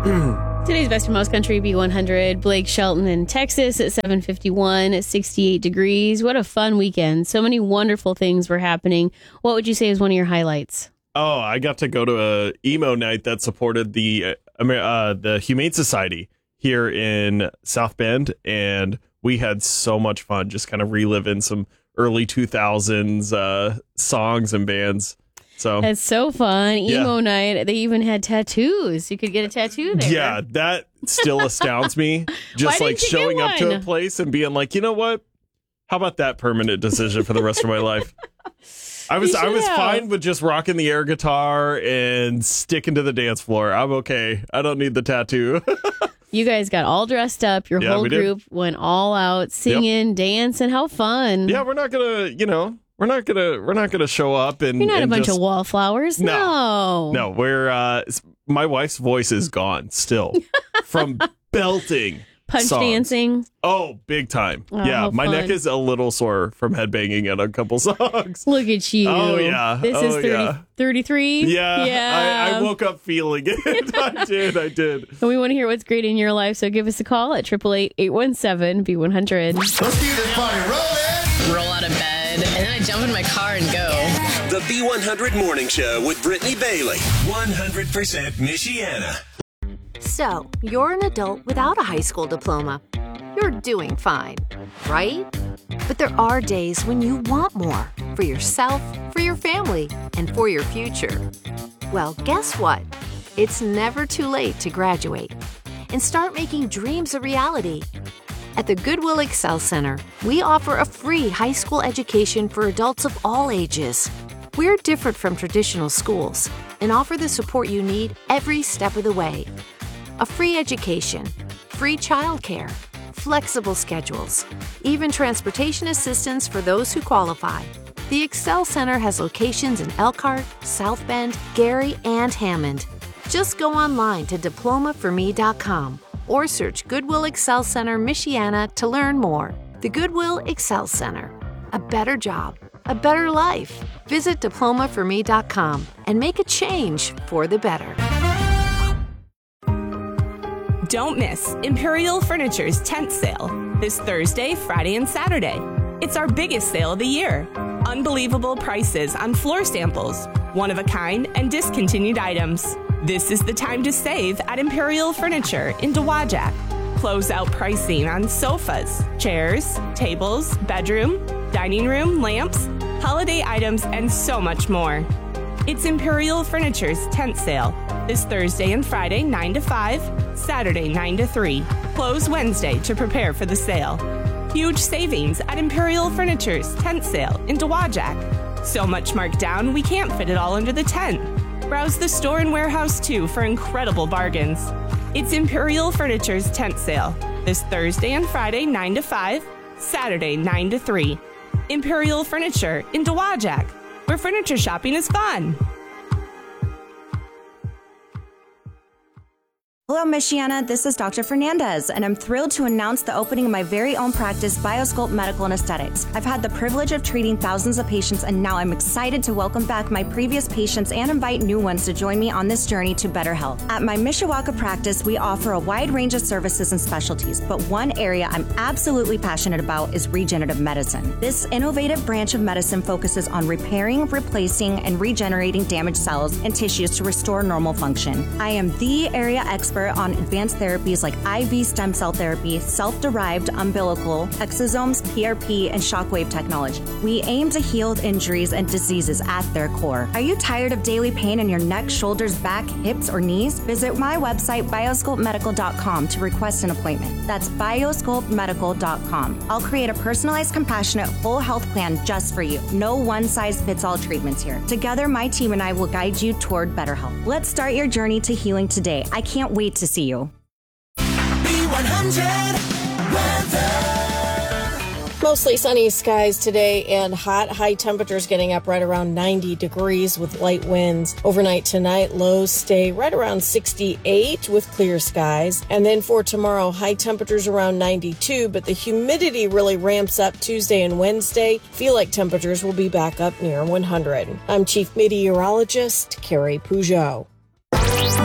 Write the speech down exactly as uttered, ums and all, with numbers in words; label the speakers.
Speaker 1: Today's Best of Most Country B one hundred. Blake Shelton in Texas at seven fifty-one at sixty-eight degrees. What a fun weekend. So many wonderful things were happening. What would you say is one of your highlights?
Speaker 2: Oh, I got to go to a emo night that supported the uh, uh, the Humane Society here in South Bend, and we had so much fun just kind of reliving some early two thousands uh, songs and bands. So
Speaker 1: that's so fun. Emo
Speaker 2: yeah.
Speaker 1: night. They even had tattoos. You could get a tattoo there.
Speaker 2: Yeah, that still astounds me. Just like showing up to a place and being like, you know what? How about that permanent decision for the rest of my life? I was I was
Speaker 1: have.
Speaker 2: fine with just rocking the air guitar and sticking to the dance floor. I'm okay. I don't need the tattoo.
Speaker 1: You guys got all dressed up. Your
Speaker 2: Yeah,
Speaker 1: whole
Speaker 2: we did.
Speaker 1: group went all out, singing,
Speaker 2: Yep.
Speaker 1: dancing. How fun.
Speaker 2: Yeah, we're not gonna, you know, we're not gonna we're not gonna show up and
Speaker 1: You're not
Speaker 2: and
Speaker 1: a bunch
Speaker 2: just,
Speaker 1: of wallflowers. No.
Speaker 2: No. No, we're uh my wife's voice is gone still from belting.
Speaker 1: Punch
Speaker 2: songs.
Speaker 1: dancing.
Speaker 2: Oh, big time.
Speaker 1: Oh,
Speaker 2: yeah,
Speaker 1: how
Speaker 2: my
Speaker 1: fun.
Speaker 2: neck is a little sore from headbanging on a couple songs.
Speaker 1: Look at you.
Speaker 2: Oh, yeah.
Speaker 1: This
Speaker 2: Oh,
Speaker 1: is thirty,
Speaker 2: yeah.
Speaker 1: thirty-three.
Speaker 2: Yeah,
Speaker 1: Yeah.
Speaker 2: I, I woke up feeling it. I did, I did.
Speaker 1: And we want to hear what's great in your life, so give us a call at eight eight eight, eight one seven, B one hundred.
Speaker 3: Let's keep this party rolling.
Speaker 4: Roll out of bed, and then I jump in my car and go.
Speaker 5: The B one hundred Morning Show with Brittany Bailey. one hundred percent Michiana.
Speaker 6: So, you're an adult without a high school diploma. You're doing fine, right? But there are days when you want more for yourself, for your family, and for your future. Well, guess what? It's never too late to graduate and start making dreams a reality. At the Goodwill Excel Center, we offer a free high school education for adults of all ages. We're different from traditional schools and offer the support you need every step of the way. A free education, free childcare, flexible schedules, even transportation assistance for those who qualify. The Excel Center has locations in Elkhart, South Bend, Gary, and Hammond. Just go online to diploma for me dot com or search Goodwill Excel Center Michiana to learn more. The Goodwill Excel Center. A better job, a better life. Visit diploma for me dot com and make a change for the better.
Speaker 7: Don't miss Imperial Furniture's tent sale this Thursday, Friday, and Saturday. It's our biggest sale of the year. Unbelievable prices on floor samples, one-of-a-kind, and discontinued items. This is the time to save at Imperial Furniture in Dowagiac. Closeout pricing on sofas, chairs, tables, bedroom, dining room, lamps, holiday items, and so much more. It's Imperial Furniture's tent sale this Thursday and Friday, nine to five, Saturday, nine to three. Close Wednesday to prepare for the sale. Huge savings at Imperial Furniture's tent sale in Dowagiac. So much marked down, we can't fit it all under the tent. Browse the store and warehouse too for incredible bargains. It's Imperial Furniture's tent sale this Thursday and Friday, nine to five, Saturday, nine to three. Imperial Furniture in Dowagiac, where furniture shopping is fun.
Speaker 8: Hello, Michiana. This is Doctor Fernandez, and I'm thrilled to announce the opening of my very own practice, Biosculpt Medical and Aesthetics. I've had the privilege of treating thousands of patients, and now I'm excited to welcome back my previous patients and invite new ones to join me on this journey to better health. At my Mishawaka practice, we offer a wide range of services and specialties, but one area I'm absolutely passionate about is regenerative medicine. This innovative branch of medicine focuses on repairing, replacing, and regenerating damaged cells and tissues to restore normal function. I am the area expert on advanced therapies like I V stem cell therapy, self-derived umbilical, exosomes, P R P, and shockwave technology. We aim to heal injuries and diseases at their core. Are you tired of daily pain in your neck, shoulders, back, hips, or knees? Visit my website, biosculpt medical dot com, to request an appointment. That's biosculpt medical dot com. I'll create a personalized, compassionate, whole health plan just for you. No one-size-fits-all treatments here. Together, my team and I will guide you toward better health. Let's start your journey to healing today. I can't wait to see you.
Speaker 3: B one hundred weather.
Speaker 9: Mostly sunny skies today and hot. High temperatures getting up right around ninety degrees with light winds. Overnight tonight, lows stay right around sixty-eight with clear skies. And then for tomorrow, high temperatures around ninety-two, but the humidity really ramps up Tuesday and Wednesday. Feel like temperatures will be back up near one hundred. I'm Chief Meteorologist Carrie Peugeot.